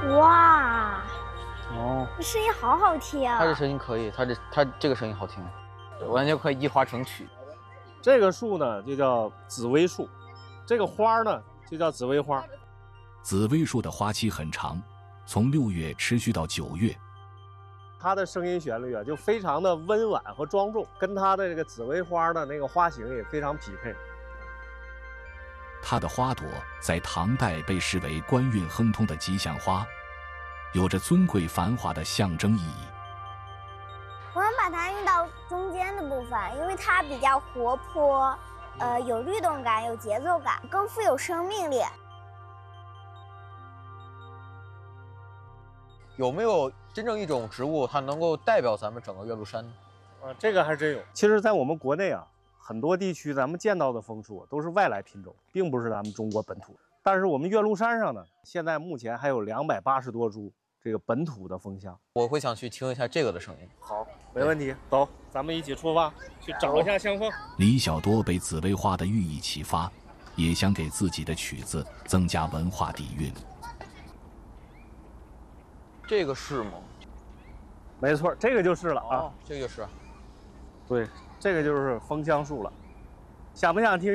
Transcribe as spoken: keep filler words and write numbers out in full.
哇， 哦， 这声音好好听啊！ 它这声音可以，它这它这个声音好听，完全可以一花成曲。 这个树呢就叫紫薇树，这个花呢就叫紫薇花。 紫薇树的花期很长，从六月持续到九月。 它的声音旋律啊，就非常的温婉和庄重，跟它的这个紫薇花的那个花型也非常匹配。 它的花朵在唐代被视为官运亨通的吉祥花，有着尊贵繁华的象征意义。 我们把它运到中间的部分，因为它比较活泼，呃，有律动感，有节奏感，更富有生命力。 有没有真正一种植物，它能够代表咱们整个岳麓山呢？ 啊，这个还真有。其实，在我们国内啊，很多地区咱们见到的枫树都是外来品种，并不是咱们中国本土。但是我们岳麓山上呢，现在目前还有两百八十多株这个本土的枫香。 我会想去听一下这个的声音。 好，没问题，走，咱们一起出发去找一下香枫。 李小多被紫薇花的寓意启发，也想给自己的曲子增加文化底蕴。 这个是吗？ 没错，这个就是了啊。 哦，这个就是。 对，这个就是枫香树了。想不想听